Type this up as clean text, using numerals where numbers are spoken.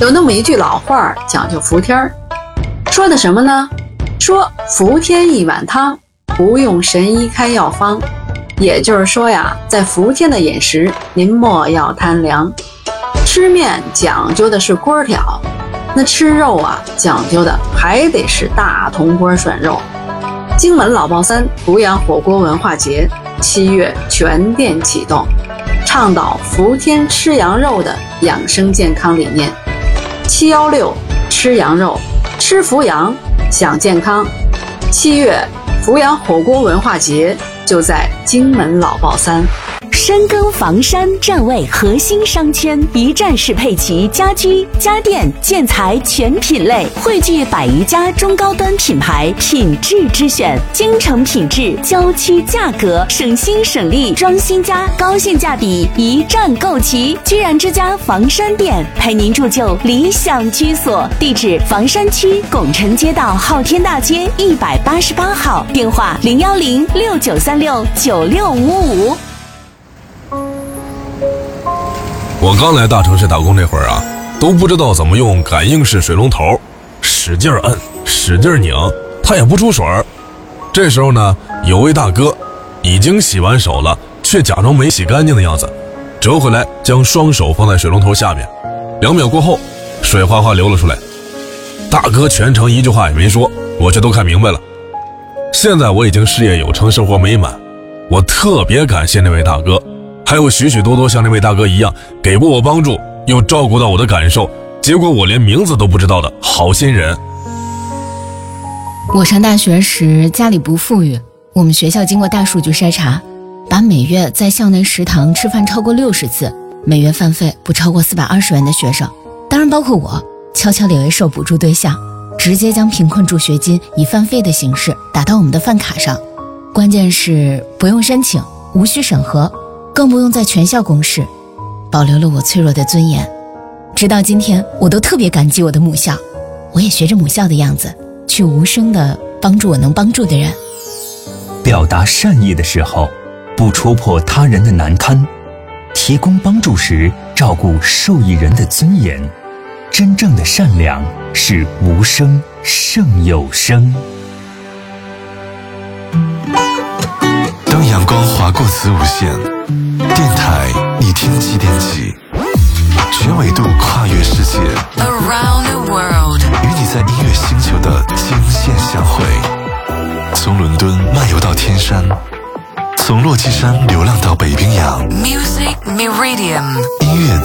有那么一句老话讲究服天儿，说的什么呢？说服天一碗汤，不用神医开药方。也就是说呀，在服天的饮食，您莫要贪凉。吃面讲究的是锅挑，那吃肉啊，讲究的还得是大铜锅涮肉。荆门老爆三阜阳火锅文化节7月全店启动，倡导服天吃羊肉的养生健康理念。716吃羊肉，吃伏羊，享健康。7月阜阳火锅文化节就在荆门老爆三。 深耕房山站位核心商圈，一站式配齐家居、家电、建材全品类，汇聚100余家中高端品牌，品质之选，京城品质，郊区价格，省心省力，装新家，高性价比，一站购齐。居然之家房山店陪您铸就理想居所，地址房山区拱辰街道昊天大街188号，电话01069369655。 我刚来大城市打工那会儿啊，都不知道怎么用感应式水龙头，使劲摁，使劲拧，它也不出水。这时候呢，有位大哥已经洗完手了，却假装没洗干净的样子，折回来将双手放在水龙头下面，2秒过后，水哗哗流了出来。大哥全程一句话也没说，我却都看明白了。现在我已经事业有成，生活美满，我特别感谢那位大哥，还有许许多多像那位大哥一样给过我帮助又照顾到我的感受，结果我连名字都不知道的好心人。 我上大学时家里不富裕，我们学校经过大数据筛查，把每月在校内食堂吃饭超过60次，每月饭费不超过420元的学生，当然包括我，悄悄地为受补助对象，直接将贫困助学金以饭费的形式打到我们的饭卡上。关键是不用申请，无需审核，更不用在全校公示，保留了我脆弱的尊严。直到今天，我都特别感激我的母校，我也学着母校的样子，去无声地帮助我能帮助的人。 表达善意的时候，不戳破他人的难堪；提供帮助时，照顾受益人的尊严。真正的善良是无声胜有声。 当阳光划过子午线，电台一天几点几，全纬度跨越世界 Around the world， 与你在音乐星球的惊现相会。从伦敦漫游到天山，从落基山流浪到北冰洋， Music Meridian， 音乐